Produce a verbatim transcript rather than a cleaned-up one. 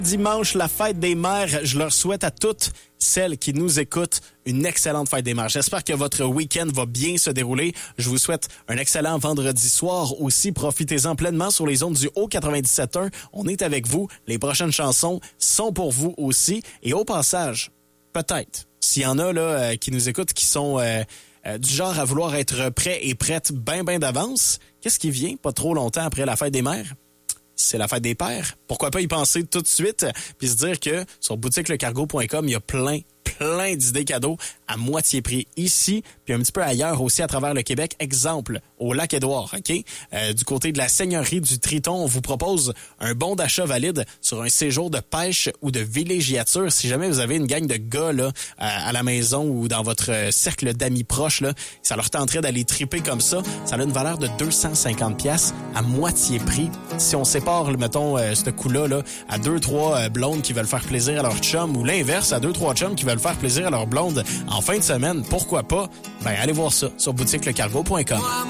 Dimanche, la fête des mères. Je leur souhaite à toutes celles qui nous écoutent une excellente fête des mères. J'espère que votre week-end va bien se dérouler. Je vous souhaite un excellent vendredi soir aussi. Profitez-en pleinement sur les ondes du Haut quatre-vingt-dix-sept un. On est avec vous. Les prochaines chansons sont pour vous aussi. Et au passage, peut-être, s'il y en a là euh, qui nous écoutent qui sont euh, euh, du genre à vouloir être prêts et prêtes bien, bien d'avance, qu'est-ce qui vient pas trop longtemps après la fête des mères? C'est la fête des pères. Pourquoi pas y penser tout de suite puis se dire que sur boutique le cargo point com, il y a plein, plein d'idées cadeaux à moitié prix ici, puis un petit peu ailleurs aussi à travers le Québec. Exemple, au Lac-Édouard, OK? Euh, du côté de la Seigneurie du Triton, on vous propose un bon d'achat valide sur un séjour de pêche ou de villégiature. Si jamais vous avez une gang de gars là, à, à la maison ou dans votre cercle d'amis proches, là, ça leur tenterait d'aller triper comme ça, ça a une valeur de deux cent cinquante dollars à moitié prix. Si on sépare, mettons, euh, ce coup-là là, à deux, trois euh, blondes qui veulent faire plaisir à leur chum ou l'inverse, à deux, trois chums qui veulent faire plaisir à leur blonde en fin de semaine, pourquoi pas? Ben, allez voir ça sur boutique le cargo point com.